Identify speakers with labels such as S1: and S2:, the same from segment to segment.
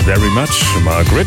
S1: Very much, Margaret.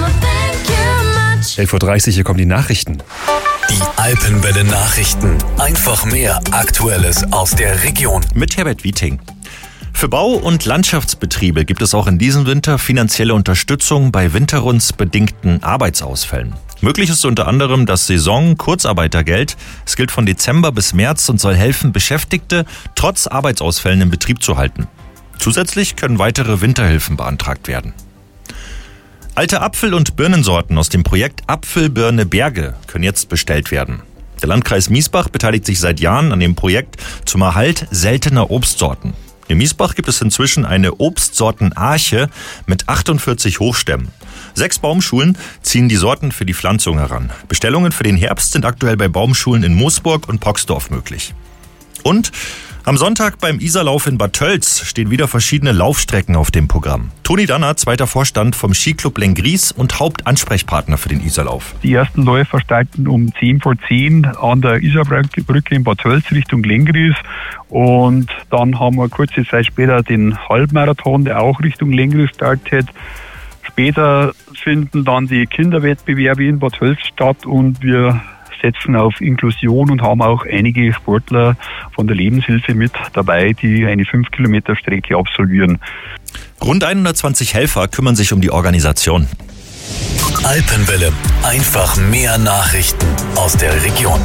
S1: 11.30 Uhr, hier kommen die Nachrichten.
S2: Die Alpenwelle Nachrichten. Einfach mehr Aktuelles aus der Region.
S3: Mit Herbert Wieting. Für Bau- und Landschaftsbetriebe gibt es auch in diesem Winter finanzielle Unterstützung bei winterrundsbedingten Arbeitsausfällen. Möglich ist unter anderem das Saison-Kurzarbeitergeld. Es gilt von Dezember bis März und soll helfen, Beschäftigte trotz Arbeitsausfällen im Betrieb zu halten. Zusätzlich können weitere Winterhilfen beantragt werden. Alte Apfel- und Birnensorten aus dem Projekt Apfel, Birne, Berge können jetzt bestellt werden. Der Landkreis Miesbach beteiligt sich seit Jahren an dem Projekt zum Erhalt seltener Obstsorten. In Miesbach gibt es inzwischen eine Obstsortenarche mit 48 Hochstämmen. 6 Baumschulen ziehen die Sorten für die Pflanzung heran. Bestellungen für den Herbst sind aktuell bei Baumschulen in Moosburg und Poxdorf möglich. Und am Sonntag beim Isarlauf in Bad Tölz stehen wieder verschiedene Laufstrecken auf dem Programm. Toni Danner, zweiter Vorstand vom Skiclub Lengries und Hauptansprechpartner für den Isarlauf.
S4: Die ersten Läufer starten um 10 vor 10 an der Isarbrücke in Bad Tölz Richtung Lengries. Und dann haben wir kurze Zeit später den Halbmarathon, der auch Richtung Lengries startet. Später finden dann die Kinderwettbewerbe in Bad Tölz statt und wir setzen auf Inklusion und haben auch einige Sportler von der Lebenshilfe mit dabei, die eine 5-Kilometer-Strecke absolvieren.
S3: Rund 120 Helfer kümmern sich um die Organisation.
S2: Alpenwelle. Einfach mehr Nachrichten aus der Region.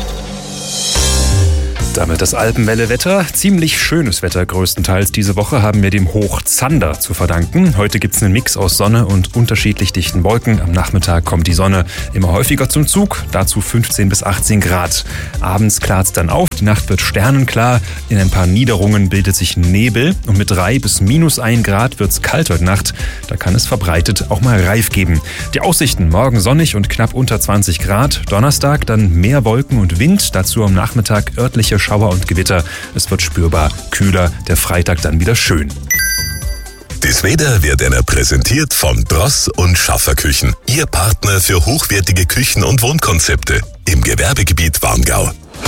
S1: Damit das Alpenwelle-Wetter. Ziemlich schönes Wetter größtenteils diese Woche haben wir dem Hoch Zander zu verdanken. Heute gibt es einen Mix aus Sonne und unterschiedlich dichten Wolken. Am Nachmittag kommt die Sonne immer häufiger zum Zug, dazu 15 bis 18 Grad. Abends klart es dann auf, die Nacht wird sternenklar. In ein paar Niederungen bildet sich Nebel und mit 3 bis -1 Grad wird es kalt heute Nacht. Da kann es verbreitet auch mal Reif geben. Die Aussichten: morgen sonnig und knapp unter 20 Grad. Donnerstag dann mehr Wolken und Wind, dazu am Nachmittag örtliche Schauer und Gewitter. Es wird spürbar kühler, der Freitag dann wieder schön.
S2: Das Wetter wird Ihnen präsentiert von Dross und Schafferküchen. Ihr Partner für hochwertige Küchen- und Wohnkonzepte im Gewerbegebiet Warngau.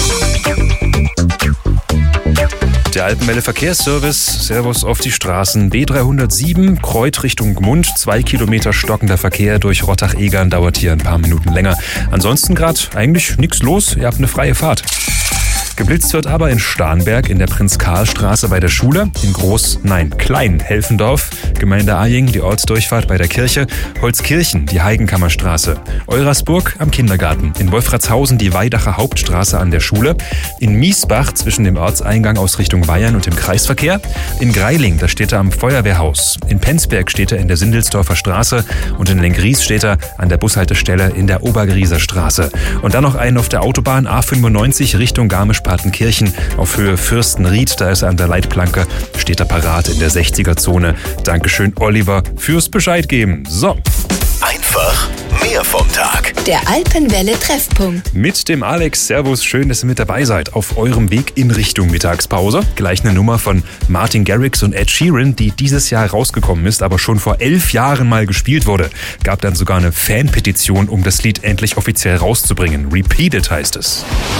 S1: Der Alpenwelle Verkehrsservice, Servus auf die Straßen. B307, Kreuth Richtung Gmund, 2 Kilometer stockender Verkehr durch Rottach-Egern, dauert hier ein paar Minuten länger. Ansonsten gerade eigentlich nichts los, ihr habt eine freie Fahrt. Geblitzt wird aber in Starnberg in der Prinz-Karl-Straße bei der Schule, in Klein-Helfendorf, Gemeinde Ajing, die Ortsdurchfahrt bei der Kirche, Holzkirchen, die Heigenkammerstraße, Eurasburg am Kindergarten, in Wolfratshausen die Weidacher Hauptstraße an der Schule, in Miesbach zwischen dem Ortseingang aus Richtung Weyern und dem Kreisverkehr, in Greiling, da steht er am Feuerwehrhaus, in Penzberg steht er in der Sindelsdorfer Straße und in Lengries steht er an der Bushaltestelle in der Obergrieser Straße. Und dann noch einen auf der Autobahn A95 Richtung Garmisch-Partenkirchen auf Höhe Fürstenried, da ist er an der Leitplanke, steht er parat in der 60er-Zone. Dankeschön, Oliver, fürs Bescheid geben. So.
S2: Einfach mehr vom Tag.
S5: Der Alpenwelle-Treffpunkt.
S1: Mit dem Alex. Servus, schön, dass ihr mit dabei seid. Auf eurem Weg in Richtung Mittagspause. Gleich eine Nummer von Martin Garrix und Ed Sheeran, die dieses Jahr rausgekommen ist, aber schon vor 11 Jahren mal gespielt wurde. Gab dann sogar eine Fanpetition, um das Lied endlich offiziell rauszubringen. Repeated heißt es.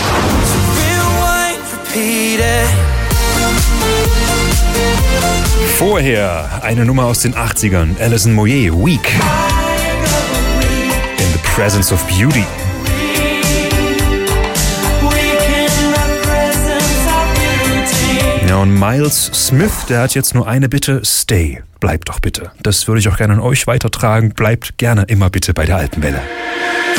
S1: Vorher eine Nummer aus den 80ern. Alison Moyet, Weak. In the Presence of Beauty. Ja, und Miles Smith, der hat jetzt nur eine Bitte: Stay. Bleibt doch bitte. Das würde ich auch gerne an euch weitertragen. Bleibt gerne immer bitte bei der Alpenwelle.